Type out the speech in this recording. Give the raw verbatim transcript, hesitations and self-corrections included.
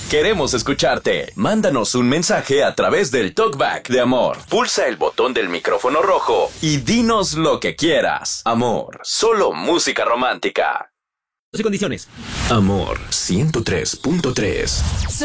Queremos escucharte. Mándanos un mensaje a través del Talkback de Amor. Pulsa el botón del micrófono rojo y dinos lo que quieras. Amor, solo música romántica. Y condiciones. Amor ciento tres punto tres.